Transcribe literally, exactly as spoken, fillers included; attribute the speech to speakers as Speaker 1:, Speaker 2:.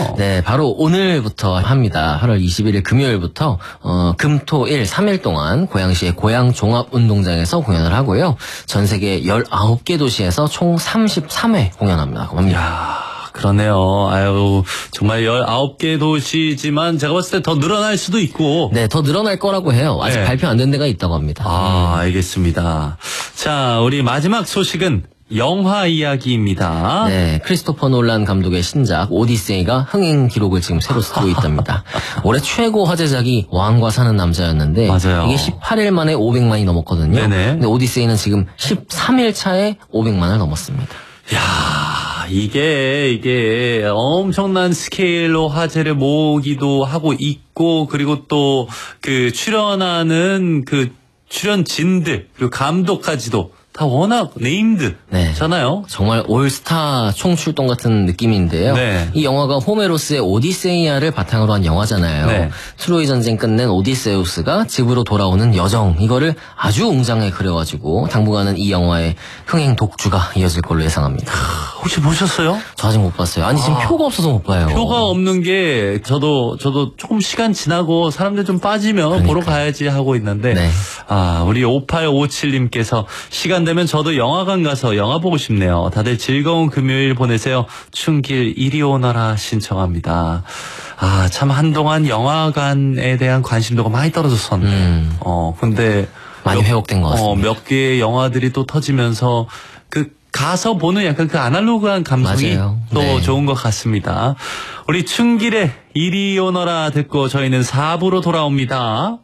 Speaker 1: 거군요.
Speaker 2: 네, 바로 오늘부터 합니다. 팔월 이십일일 금요일부터 어, 금토일 삼 일 동안 고양시의 고양종합운동장에서 공연을 하고요. 전 세계 열아홉 개 도시에서 총 삼십삼 회 공연합니다.
Speaker 1: 이야, 그러네요. 아유, 정말 열아홉 개 도시지만 제가 봤을 때 더 늘어날 수도 있고.
Speaker 2: 네, 더 늘어날 거라고 해요. 아직
Speaker 1: 네.
Speaker 2: 발표 안 된 데가 있다고 합니다.
Speaker 1: 아, 알겠습니다. 자, 우리 마지막 소식은 영화 이야기입니다.
Speaker 2: 네, 크리스토퍼 놀란 감독의 신작 오디세이가 흥행 기록을 지금 새로 쓰고 있답니다. 올해 최고 화제작이 왕과 사는 남자였는데
Speaker 1: 맞아요.
Speaker 2: 이게 십팔 일 만에 오백만이 넘었거든요.
Speaker 1: 네네.
Speaker 2: 근데 오디세이는 지금 십삼 일 차에 오백만을 넘었습니다.
Speaker 1: 야, 이게 이게 엄청난 스케일로 화제를 모으기도 하고 있고, 그리고 또 그 출연하는 그 출연진들 그리고 감독까지도 다 워낙 네임드잖아요.
Speaker 2: 네. 정말 올스타 총출동 같은 느낌인데요.
Speaker 1: 네.
Speaker 2: 이 영화가 호메로스의 오디세이아를 바탕으로 한 영화잖아요.
Speaker 1: 네.
Speaker 2: 트로이 전쟁 끝낸 오디세우스가 집으로 돌아오는 여정, 이거를 아주 웅장하게 그려가지고 당분간은 이 영화의 흥행 독주가 이어질 걸로 예상합니다.
Speaker 1: 혹시 보셨어요?
Speaker 2: 저 아직 못 봤어요. 아니 지금
Speaker 1: 아,
Speaker 2: 표가 없어서 못 봐요.
Speaker 1: 표가 없는 게 저도 저도 조금 시간 지나고 사람들 좀 빠지면
Speaker 2: 그러니까.
Speaker 1: 보러 가야지 하고 있는데
Speaker 2: 네.
Speaker 1: 아, 우리 오팔오칠님께서 시간 되면 저도 영화관 가서 영화 보고 싶네요. 다들 즐거운 금요일 보내세요. 춘길 이리 오너라 신청합니다. 아, 참 한동안 영화관에 대한 관심도가 많이 떨어졌었는데
Speaker 2: 음.
Speaker 1: 어 근데
Speaker 2: 많이
Speaker 1: 몇,
Speaker 2: 회복된 것 같습니다.
Speaker 1: 어, 몇 개의 영화들이 또 터지면서 그 가서 보는 약간 그 아날로그한 감성이
Speaker 2: 맞아요.
Speaker 1: 또
Speaker 2: 네.
Speaker 1: 좋은 것 같습니다. 우리 춘길의 이리 오너라 듣고 저희는 사 부로 돌아옵니다.